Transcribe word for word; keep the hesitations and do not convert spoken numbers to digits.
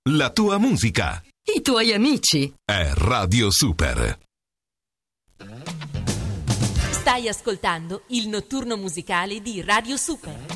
la tua musica, i tuoi amici. è Radio Super. Stai ascoltando il notturno musicale di Radio Super.